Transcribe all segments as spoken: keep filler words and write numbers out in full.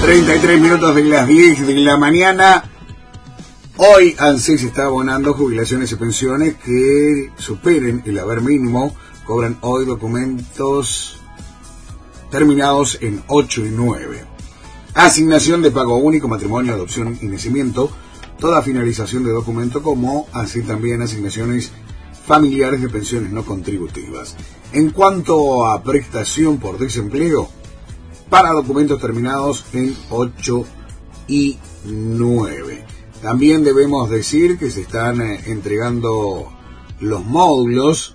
treinta y tres minutos de las diez de la mañana. Hoy ANSES está abonando jubilaciones y pensiones que superen el haber mínimo. Cobran hoy documentos terminados en ocho y nueve. Asignación de pago único, matrimonio, adopción y nacimiento. Toda finalización de documento, como así también asignaciones familiares de pensiones no contributivas. En cuanto a prestación por desempleo, para documentos terminados en ocho y nueve. También debemos decir que se están eh, entregando los módulos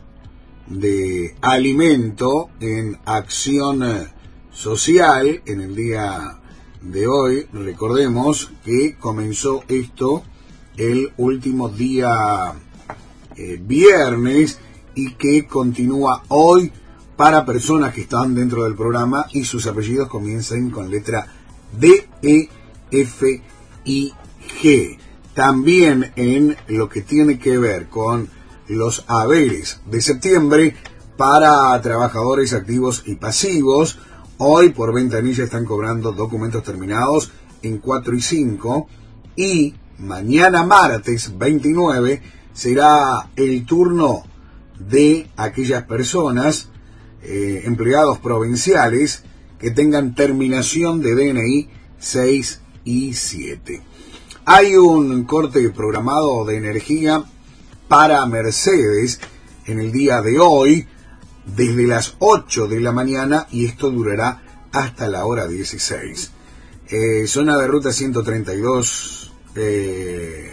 de alimento en acción eh, social en el día de hoy. Recordemos que comenzó esto el último día eh, viernes y que continúa hoy para personas que están dentro del programa y sus apellidos comienzan con letra D, E, F y G. También en lo que tiene que ver con los haberes de septiembre para trabajadores activos y pasivos, hoy por ventanilla están cobrando documentos terminados en cuatro y cinco, y mañana martes veintinueve será el turno de aquellas personas, eh, empleados provinciales, que tengan terminación de D N I seis y siete. Hay un corte programado de energía para Mercedes en el día de hoy, desde las ocho de la mañana, y esto durará hasta la hora dieciséis. Eh, zona de ruta ciento treinta y dos, eh,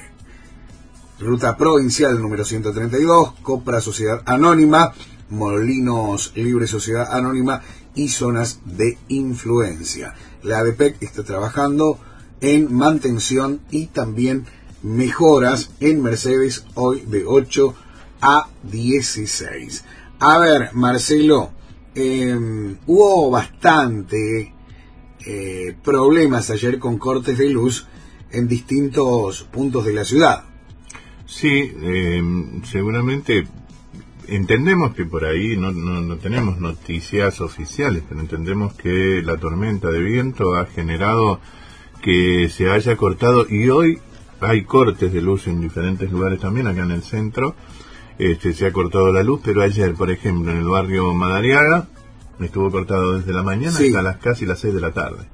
ruta provincial número ciento treinta y dos, Copra Sociedad Anónima, Molinos Libre Sociedad Anónima y zonas de influencia. La ADEPEC está trabajando en mantención y también mejoras en Mercedes hoy de ocho a dieciséis. A ver, Marcelo, eh, hubo bastante eh, problemas ayer con cortes de luz en distintos puntos de la ciudad. Sí, eh, seguramente entendemos que por ahí no, no, no tenemos noticias oficiales, pero entendemos que la tormenta de viento ha generado que se haya cortado, y hoy hay cortes de luz en diferentes lugares también, acá en el centro. Este, se ha cortado la luz, pero ayer, por ejemplo, en el barrio Madariaga, estuvo cortado desde la mañana sí. hasta las casi las seis de la tarde.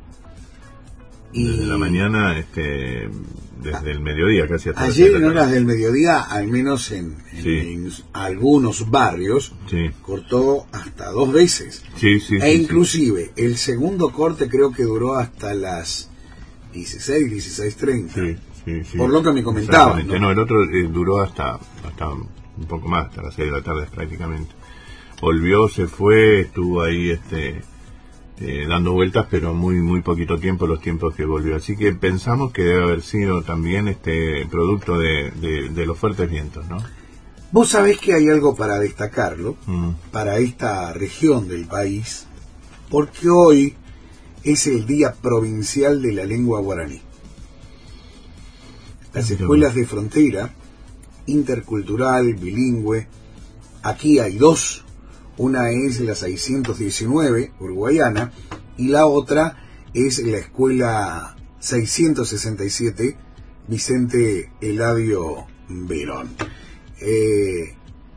Y desde la mañana, este, desde el mediodía casi hasta ayer las en horas del mediodía, al menos en, en, sí. en algunos barrios, sí. cortó hasta dos veces. Sí, sí, e sí, inclusive sí. el segundo corte creo que duró hasta las dieciséis, dieciséis treinta. Sí, sí, sí. Por lo que me comentaban, ¿no? No, el otro eh, duró hasta, hasta un poco más, hasta las seis de la tarde prácticamente. Volvió, se fue, estuvo ahí este eh, dando vueltas, pero muy muy poquito tiempo los tiempos que volvió. Así que pensamos que debe haber sido también este producto de, de, de los fuertes vientos, ¿no? Vos sabés que hay algo para destacarlo, mm. para esta región del país, porque hoy es el Día Provincial de la Lengua Guaraní. Las escuelas de frontera, intercultural, bilingüe, aquí hay dos. Una es la seiscientos diecinueve, uruguayana, y la otra es la escuela seiscientos sesenta y siete, Vicente Eladio Verón. Eh,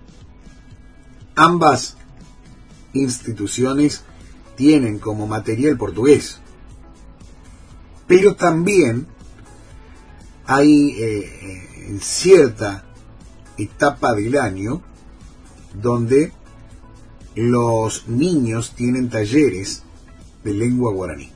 ambas instituciones tienen como material portugués, pero también hay eh, en cierta etapa del año donde los niños tienen talleres de lengua guaraní.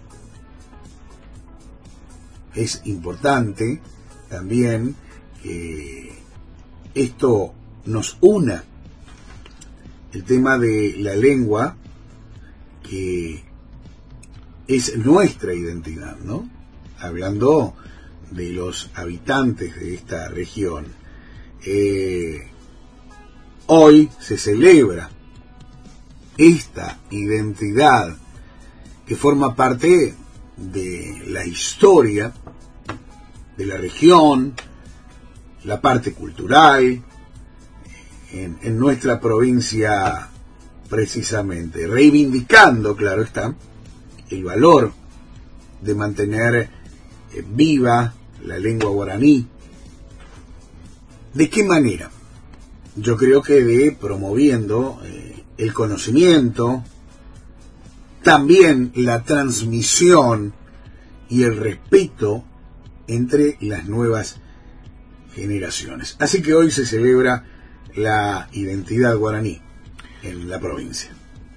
Es importante también que esto nos una, el tema de la lengua, que es nuestra identidad, ¿no? Hablando de los habitantes de esta región. Eh, hoy se celebra esta identidad que forma parte de la historia de la región, la parte cultural, en, en nuestra provincia precisamente, reivindicando, claro está, el valor de mantener eh, viva la lengua guaraní. ¿De qué manera? Yo creo que de promoviendo eh, el conocimiento, también la transmisión y el respeto entre las nuevas generaciones. Así que hoy se celebra la identidad guaraní en la provincia.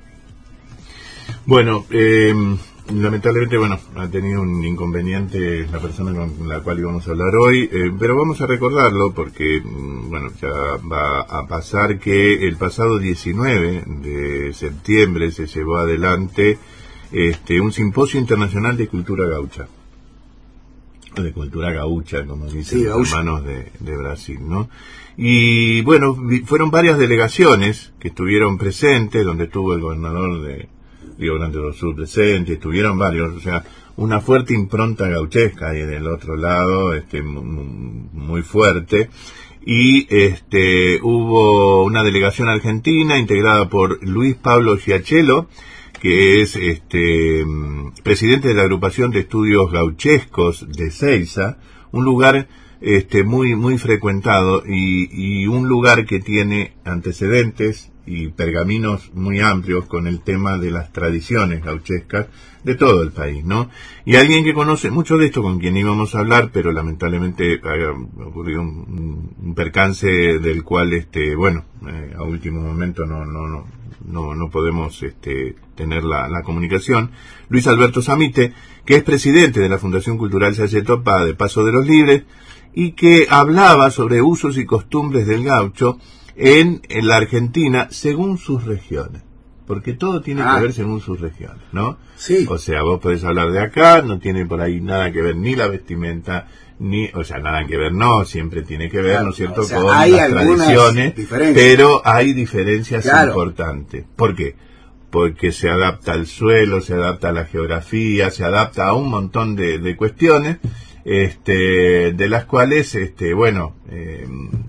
Bueno, eh, lamentablemente, bueno, ha tenido un inconveniente la persona con la cual íbamos a hablar hoy, eh, pero vamos a recordarlo porque, bueno, ya va a pasar que el pasado diecinueve de septiembre se llevó adelante este un simposio internacional de cultura gaucha, de cultura gaucha, como dicen sí, los hermanos de, de Brasil, ¿no? Y bueno, fueron varias delegaciones que estuvieron presentes, donde estuvo el gobernador de Río Grande do Sul presente, estuvieron varios, o sea, una fuerte impronta gauchesca ahí del otro lado, este, muy fuerte, y este hubo una delegación argentina integrada por Luis Pablo Giachelo, que es este presidente de la agrupación de estudios gauchescos de Seiza, un lugar este muy muy frecuentado y, y un lugar que tiene antecedentes y pergaminos muy amplios con el tema de las tradiciones gauchescas de todo el país, ¿no? Y alguien que conoce mucho de esto, con quien íbamos a hablar, pero lamentablemente ha ocurrido un, un percance del cual, este, bueno, eh, a último momento no no no no, no podemos este, tener la, la comunicación. Luis Alberto Samite, que es presidente de la Fundación Cultural Yayetopa de Paso de los Libres, y que hablaba sobre usos y costumbres del gaucho en, en la Argentina según sus regiones, porque todo tiene ah. que ver según sus regiones, ¿no? Sí. O sea, vos podés hablar de acá, no tiene por ahí nada que ver ni la vestimenta, ni, o sea, nada que ver, no, siempre tiene que ver, claro, ¿no es cierto?, o sea, con las tradiciones, pero hay diferencias claro. importantes. ¿Por qué? Porque se adapta al suelo, se adapta a la geografía, se adapta a un montón de, de cuestiones, este, de las cuales, este, bueno, eh,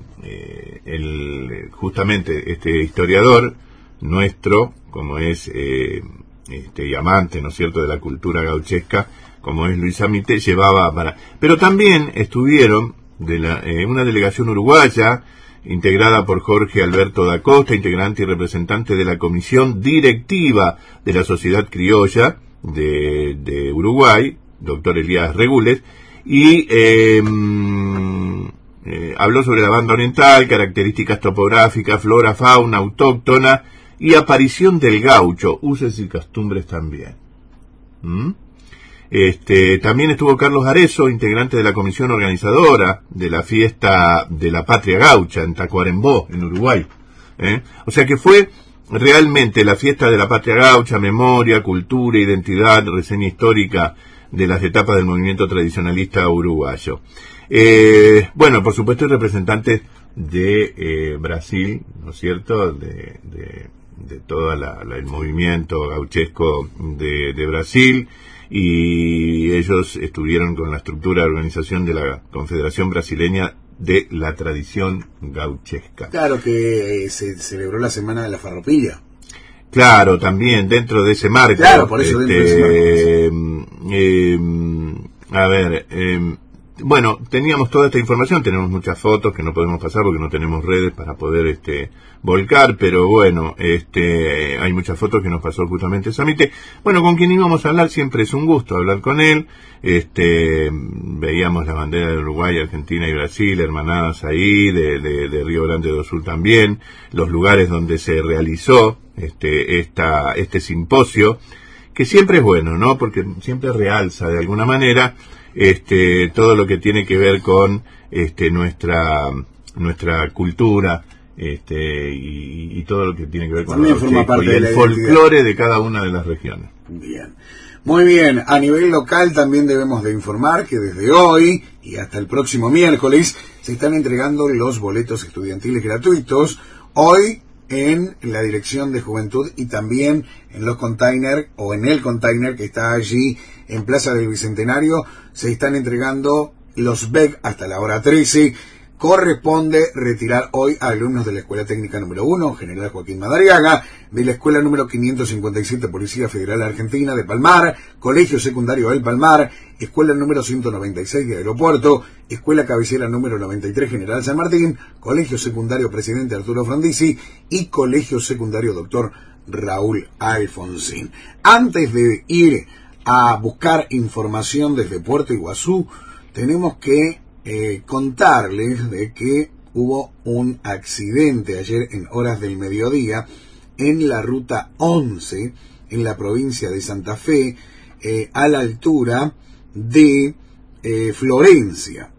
eh, el, justamente este historiador nuestro, como es eh, este y amante, ¿no es cierto?, de la cultura gauchesca, como es Luis Samite, llevaba para... Pero también estuvieron de la, eh, una delegación uruguaya, integrada por Jorge Alberto da Costa, integrante y representante de la comisión directiva de la Sociedad Criolla de, de Uruguay, doctor Elías Regules, y eh, eh, habló sobre la banda oriental, características topográficas, flora, fauna, autóctona y aparición del gaucho, usos y costumbres también. ¿Mm? Este, también estuvo Carlos Arezzo, integrante de la comisión organizadora de la fiesta de la Patria Gaucha en Tacuarembó, en Uruguay. ¿eh? O sea que fue realmente la fiesta de la Patria Gaucha, memoria, cultura, identidad, reseña histórica de las etapas del movimiento tradicionalista uruguayo. Eh, bueno, por supuesto, el representante de eh, Brasil, ¿no es cierto?, de, de, de todo el movimiento gauchesco de, de Brasil, y ellos estuvieron con la estructura de organización de la Confederación Brasileña de la Tradición Gauchesca. Claro que eh, se celebró la Semana de la Farroupilha. Claro, también dentro de ese marco. Claro, por eso este, dentro de ese marco. Eh, eh, a ver, eh, bueno, teníamos toda esta información, tenemos muchas fotos que no podemos pasar porque no tenemos redes para poder este volcar, pero bueno, este hay muchas fotos que nos pasó justamente Samite. Bueno, con quien íbamos a hablar siempre es un gusto hablar con él. Este veíamos la bandera de Uruguay, Argentina y Brasil, hermanadas ahí, de, de, de Río Grande do Sul también, los lugares donde se realizó este esta este simposio, que siempre es bueno, ¿no? Porque siempre realza de alguna manera este todo lo que tiene que ver con este nuestra nuestra cultura, este y, y todo lo que tiene que ver con también forma parte y el de folclore de cada una de las regiones. Bien, muy bien. A nivel local también debemos de informar que desde hoy y hasta el próximo miércoles se están entregando los boletos estudiantiles gratuitos. Hoy en la Dirección de Juventud y también en los containers o en el container que está allí en Plaza del Bicentenario se están entregando los B E C hasta la hora trece corresponde retirar hoy a alumnos de la Escuela Técnica número uno, General Joaquín Madariaga, de la Escuela número quinientos cincuenta y siete, Policía Federal Argentina de Palmar, Colegio Secundario del Palmar, Escuela número ciento noventa y seis de Aeropuerto, Escuela Cabecera número noventa y tres, General San Martín, Colegio Secundario Presidente Arturo Frondizi y Colegio Secundario Doctor Raúl Alfonsín. Antes de ir a buscar información desde Puerto Iguazú, tenemos que eh, contarles de que hubo un accidente ayer en horas del mediodía en la ruta once en la provincia de Santa Fe, eh, a la altura de eh, Florencia.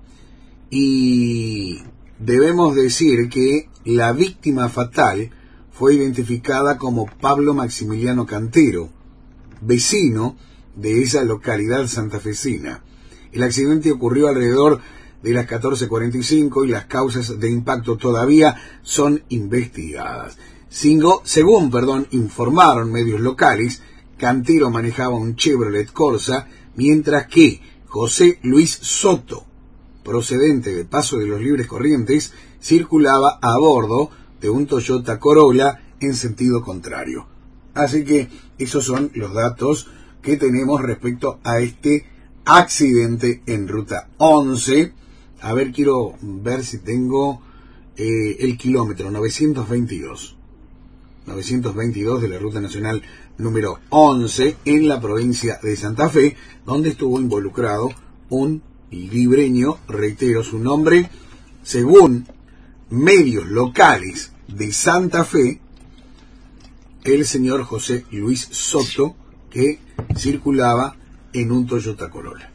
Y debemos decir que la víctima fatal fue identificada como Pablo Maximiliano Cantero, vecino de esa localidad santafesina. El accidente ocurrió alrededor de las catorce cuarenta y cinco y las causas de impacto todavía son investigadas. Singo, según perdón, informaron medios locales, Cantero manejaba un Chevrolet Corsa, mientras que José Luis Soto, procedente de Paso de los Libres Corrientes, circulaba a bordo de un Toyota Corolla en sentido contrario. Así que esos son los datos que tenemos respecto a este accidente en ruta once. A ver, quiero ver si tengo eh, el kilómetro novecientos veintidós. novecientos veintidós de la ruta nacional número once en la provincia de Santa Fe, donde estuvo involucrado un libreño, reitero su nombre, según medios locales de Santa Fe, el señor José Luis Soto, que circulaba en un Toyota Corolla.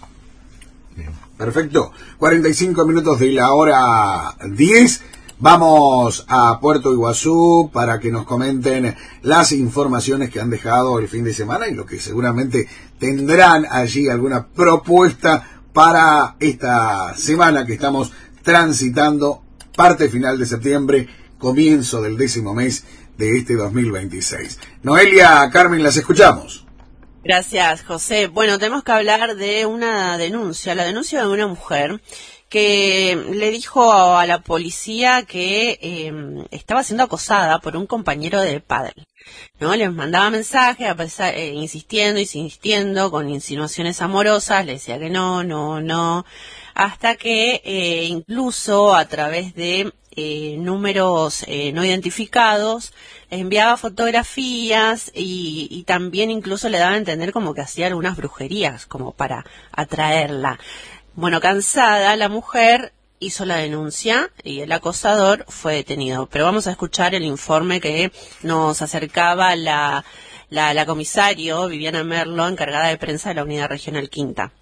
Bien. Perfecto. cuarenta y cinco minutos de la hora diez. Vamos a Puerto Iguazú para que nos comenten las informaciones que han dejado el fin de semana y lo que seguramente tendrán allí alguna propuesta para esta semana que estamos transitando, parte final de septiembre, comienzo del décimo mes de este dos mil veintiséis. Noelia, Carmen, las escuchamos. Gracias, José. Bueno, tenemos que hablar de una denuncia, la denuncia de una mujer que le dijo a la policía que eh, estaba siendo acosada por un compañero de pádel, ¿no? Les mandaba mensajes, a pesar, eh, insistiendo, insistiendo, con insinuaciones amorosas, le decía que no, no, no, hasta que eh, incluso a través de eh, números eh, no identificados, les enviaba fotografías y, y también incluso le daba a entender como que hacía algunas brujerías, como para atraerla. Bueno, cansada, la mujer hizo la denuncia y el acosador fue detenido. Pero vamos a escuchar el informe que nos acercaba la, la, la comisario Viviana Merlo, encargada de prensa de la Unidad Regional Quinta.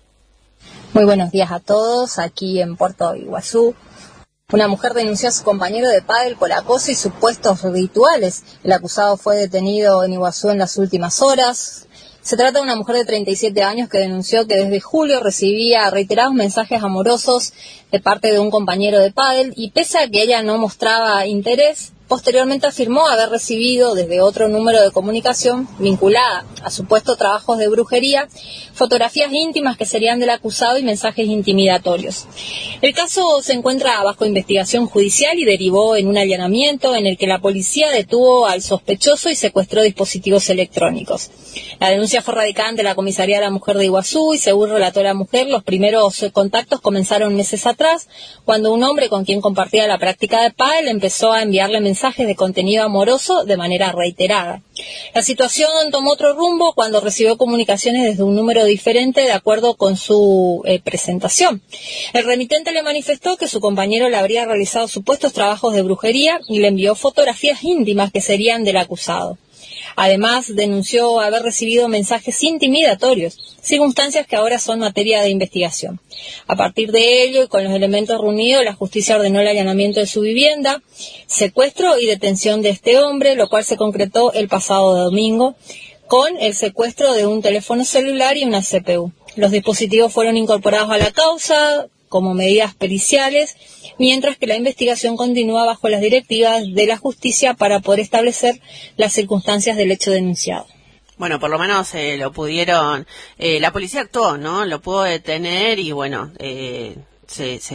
Muy buenos días a todos, aquí en Puerto Iguazú. Una mujer denunció a su compañero de pádel por acoso y supuestos rituales. El acusado fue detenido en Iguazú en las últimas horas. Se trata de una mujer de treinta y siete años que denunció que desde julio recibía reiterados mensajes amorosos de parte de un compañero de pádel y pese a que ella no mostraba interés, posteriormente afirmó haber recibido desde otro número de comunicación vinculada a supuestos trabajos de brujería, fotografías íntimas que serían del acusado y mensajes intimidatorios. El caso se encuentra bajo investigación judicial y derivó en un allanamiento en el que la policía detuvo al sospechoso y secuestró dispositivos electrónicos. La denuncia fue radicada ante la comisaría de la mujer de Iguazú y según relató la mujer, los primeros contactos comenzaron meses atrás, cuando un hombre con quien compartía la práctica de pádel empezó a enviarle mensajes mensajes de contenido amoroso de manera reiterada. La situación tomó otro rumbo cuando recibió comunicaciones desde un número diferente de acuerdo con su eh, presentación. El remitente le manifestó que su compañero le habría realizado supuestos trabajos de brujería y le envió fotografías íntimas que serían del acusado. Además, denunció haber recibido mensajes intimidatorios, circunstancias que ahora son materia de investigación. A partir de ello y con los elementos reunidos, la justicia ordenó el allanamiento de su vivienda, secuestro y detención de este hombre, lo cual se concretó el pasado domingo con el secuestro de un teléfono celular y una C P U. Los dispositivos fueron incorporados a la causa como medidas periciales, mientras que la investigación continúa bajo las directivas de la justicia para poder establecer las circunstancias del hecho denunciado. Bueno, por lo menos eh, lo pudieron, eh, la policía actuó, ¿no? Lo pudo detener y bueno, eh, se, se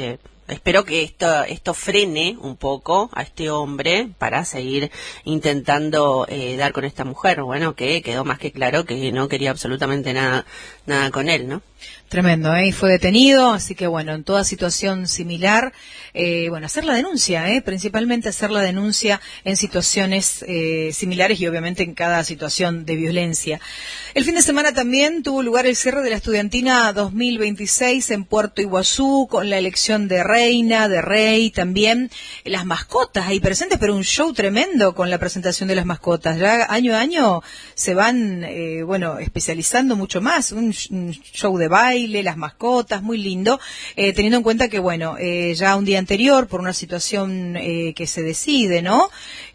espero que esto esto frene un poco a este hombre para seguir intentando eh, dar con esta mujer. Bueno, que quedó más que claro que no quería absolutamente nada nada con él, ¿no? Tremendo, ¿eh? Y fue detenido, así que bueno, en toda situación similar, eh, bueno, hacer la denuncia, ¿eh? Principalmente hacer la denuncia en situaciones eh, similares y obviamente en cada situación de violencia. El fin de semana también tuvo lugar el cierre de la Estudiantina dos mil veintiséis en Puerto Iguazú, con la elección de reina, de rey, también las mascotas ahí presentes, pero un show tremendo con la presentación de las mascotas. Ya año a año se van, eh, bueno, especializando mucho más, un, un show de baile, las mascotas, muy lindo, eh, teniendo en cuenta que, bueno, eh, ya un día anterior, por una situación eh, que se decide, ¿no?,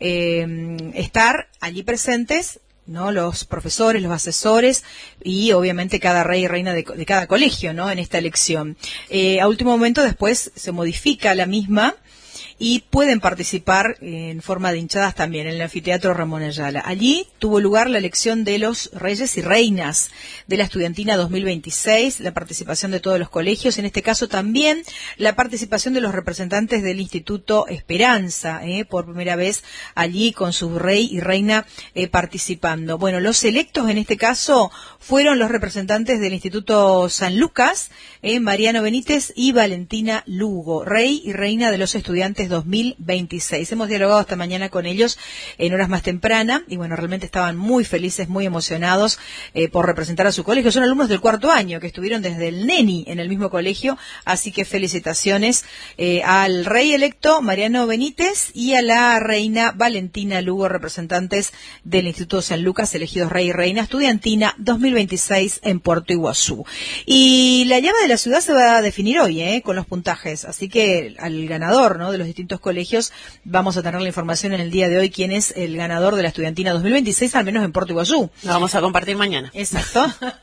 eh, estar allí presentes, ¿no?, los profesores, los asesores y obviamente cada rey y reina de, de cada colegio, ¿no?, en esta elección. Eh, a último momento después se modifica la misma y pueden participar en forma de hinchadas también en el anfiteatro Ramón Ayala. Allí tuvo lugar la elección de los reyes y reinas de la Estudiantina dos mil veintiséis, la participación de todos los colegios, en este caso también la participación de los representantes del Instituto Esperanza, eh, por primera vez allí con su rey y reina eh, participando. Bueno, los electos en este caso fueron los representantes del Instituto San Lucas, eh, Mariano Benítez y Valentina Lugo, rey y reina de los estudiantes dos mil veintiséis. Hemos dialogado esta mañana con ellos en horas más tempranas y bueno, realmente estaban muy felices, muy emocionados eh, por representar a su colegio. Son alumnos del cuarto año que estuvieron desde el Neni en el mismo colegio, así que felicitaciones eh, al rey electo Mariano Benítez y a la reina Valentina Lugo, representantes del Instituto San Lucas, elegidos rey y reina Estudiantina dos mil veintiséis en Puerto Iguazú. Y la llave de la ciudad se va a definir hoy, eh, con los puntajes, así que al ganador, ¿no?, de los distintos colegios vamos a tener la información en el día de hoy quién es el ganador de la Estudiantina dos mil veintiséis, al menos en Puerto Iguazú. Lo vamos a compartir mañana. Exacto.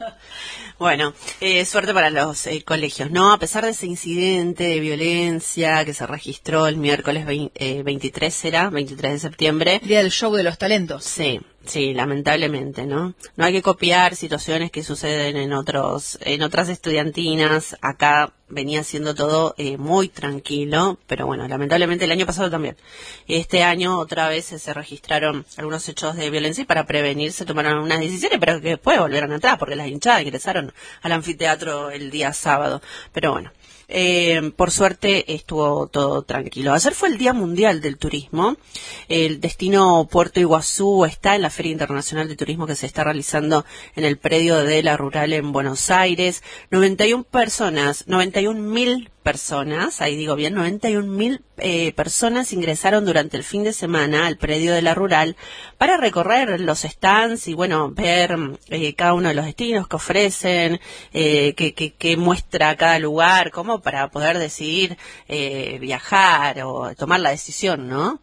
Bueno, eh, suerte para los eh, colegios, ¿no? A pesar de ese incidente de violencia que se registró el miércoles veinte, eh, veintitrés, será, veintitrés de septiembre. Día del show de los talentos. Sí, sí, lamentablemente, ¿no? No hay que copiar situaciones que suceden en otros, en otras estudiantinas. Acá venía siendo todo eh, muy tranquilo, pero bueno, lamentablemente el año pasado también. Este año otra vez se registraron algunos hechos de violencia y para prevenir se tomaron unas decisiones, pero que después volvieron atrás porque las hinchadas ingresaron al anfiteatro el día sábado. Pero bueno, eh, por suerte estuvo todo tranquilo. Ayer fue el Día Mundial del Turismo. El destino Puerto Iguazú está en la Feria Internacional de Turismo que se está realizando en el predio de la Rural en Buenos Aires. noventa y una personas, noventa y un mil personas, ahí digo bien, noventa y un mil eh, personas ingresaron durante el fin de semana al predio de la Rural para recorrer los stands y bueno, ver eh, cada uno de los destinos que ofrecen, eh, que, que, que muestra cada lugar, como para poder decidir eh, viajar o tomar la decisión, ¿no?,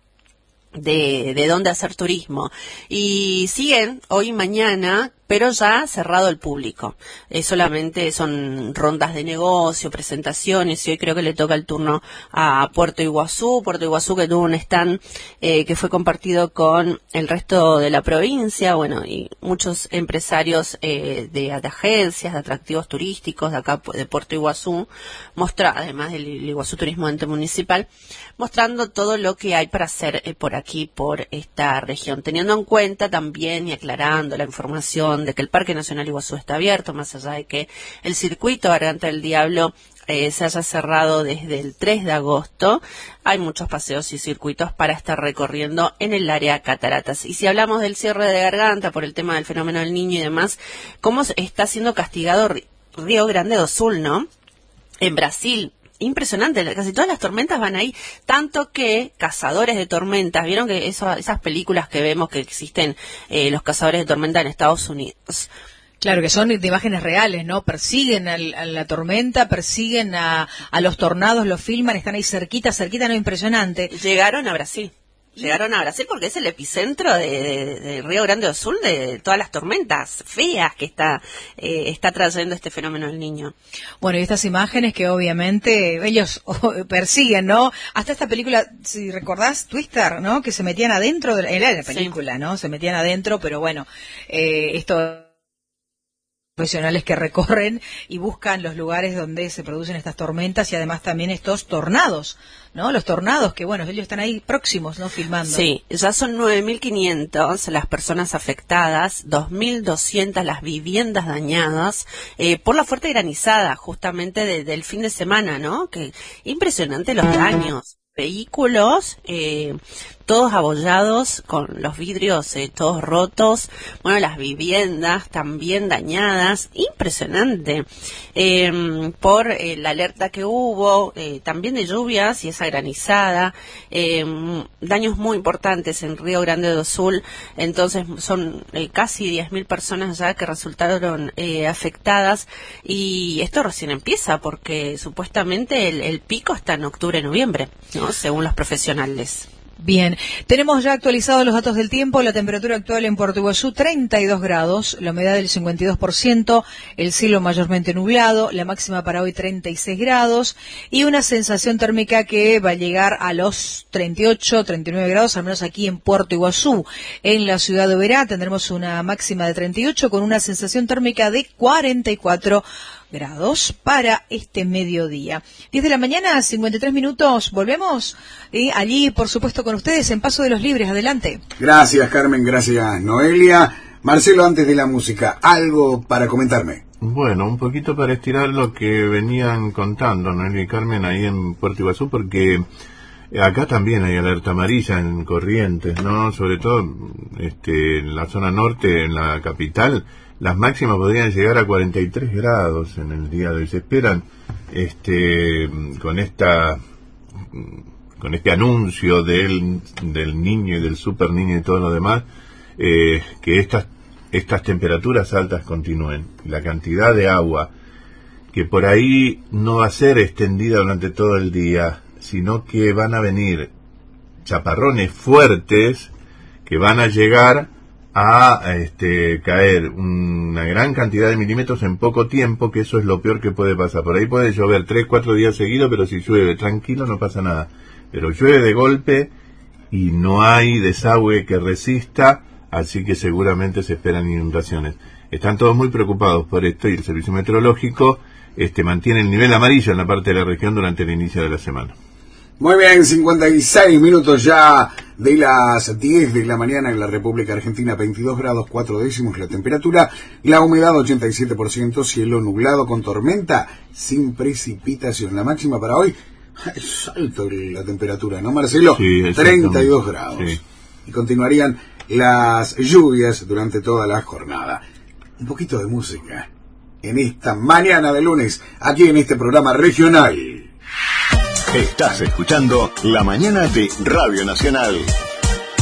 de, de dónde hacer turismo. Y siguen hoy y mañana, pero ya cerrado el público. Eh, solamente son rondas de negocio, presentaciones, y hoy creo que le toca el turno a Puerto Iguazú. Puerto Iguazú que tuvo un stand eh, que fue compartido con el resto de la provincia, bueno, y muchos empresarios eh, de, de agencias, de atractivos turísticos de acá de Puerto Iguazú, mostra, además del Iguazú Turismo Ente Municipal, mostrando todo lo que hay para hacer eh, por aquí, por esta región, teniendo en cuenta también y aclarando la información de que el Parque Nacional Iguazú está abierto, más allá de que el circuito Garganta del Diablo eh, se haya cerrado desde el tres de agosto. Hay muchos paseos y circuitos para estar recorriendo en el área Cataratas. Y si hablamos del cierre de Garganta por el tema del fenómeno del Niño y demás, ¿cómo está siendo castigado Río Grande do Sul, no? En Brasil. Impresionante, casi todas las tormentas van ahí, tanto que cazadores de tormentas, vieron que eso, esas películas que vemos que existen, eh, los cazadores de tormenta en Estados Unidos. Claro, que son de imágenes reales, ¿no? Persiguen al, a la tormenta, persiguen a, a los tornados, los filman, están ahí cerquita, cerquita, no, impresionante. Llegaron a Brasil. Llegaron a Brasil porque es el epicentro de, de, de Río Grande do Sul de todas las tormentas feas que está eh, está trayendo este fenómeno del Niño. Bueno, y estas imágenes que obviamente ellos persiguen, ¿no? Hasta esta película, si recordás, Twister, ¿no? Que se metían adentro de la, era la película, sí, ¿no? Se metían adentro, pero bueno, eh, esto profesionales que recorren y buscan los lugares donde se producen estas tormentas y además también estos tornados, ¿no? Los tornados que, bueno, ellos están ahí próximos, ¿no? Filmando. Sí, ya son nueve mil quinientas las personas afectadas, dos mil doscientas las viviendas dañadas eh, por la fuerte granizada justamente de, del fin de semana, ¿no? Que impresionante los daños. Vehículos, eh, todos abollados, con los vidrios eh, todos rotos, bueno, las viviendas también dañadas, impresionante, eh, por eh, la alerta que hubo, eh, también de lluvias y esa granizada, eh, daños muy importantes en Río Grande do Sul, entonces son eh, casi diez mil personas ya que resultaron eh, afectadas, y esto recién empieza porque supuestamente el, el pico está en octubre-noviembre, ¿no? Según los profesionales. Bien, tenemos ya actualizados los datos del tiempo. La temperatura actual en Puerto Iguazú, treinta y dos grados, la humedad del cincuenta y dos por ciento, el cielo mayormente nublado, la máxima para hoy treinta y seis grados y una sensación térmica que va a llegar a los treinta y ocho, treinta y nueve grados, al menos aquí en Puerto Iguazú. En la ciudad de Oberá tendremos una máxima de treinta y ocho con una sensación térmica de cuarenta y cuatro grados para este mediodía. diez de la mañana, cincuenta y tres minutos, volvemos y allí, por supuesto, con ustedes en Paso de los Libres. Adelante. Gracias, Carmen, gracias, Noelia. Marcelo, antes de la música, ¿algo para comentarme? Bueno, un poquito para estirar lo que venían contando Noelia y Carmen ahí en Puerto Iguazú, porque acá también hay alerta amarilla en Corrientes, ¿no? Sobre todo este, en la zona norte, en la capital. Las máximas podrían llegar a cuarenta y tres grados en el día de hoy. Se esperan, este, con esta, con este anuncio del, del niño y del super niño y todo lo demás, eh, que estas, estas temperaturas altas continúen. La cantidad de agua que por ahí no va a ser extendida durante todo el día, sino que van a venir chaparrones fuertes que van a llegar a este, caer una gran cantidad de milímetros en poco tiempo, que eso es lo peor que puede pasar. Por ahí puede llover tres, cuatro días seguidos, pero si llueve tranquilo no pasa nada. Pero llueve de golpe y no hay desagüe que resista, así que seguramente se esperan inundaciones. Están todos muy preocupados por esto y el servicio meteorológico este, mantiene el nivel amarillo en la parte de la región durante el inicio de la semana. Muy bien, cincuenta y seis minutos ya de las diez de la mañana en la República Argentina, veintidós grados cuatro décimos la temperatura, la humedad ochenta y siete por ciento, cielo nublado con tormenta, sin precipitación. La máxima para hoy, es alto la temperatura, ¿no, Marcelo? Sí, treinta y dos grados. Sí. Y continuarían las lluvias durante toda la jornada. Un poquito de música en esta mañana de lunes, aquí en este programa regional. Estás escuchando La Mañana de Radio Nacional.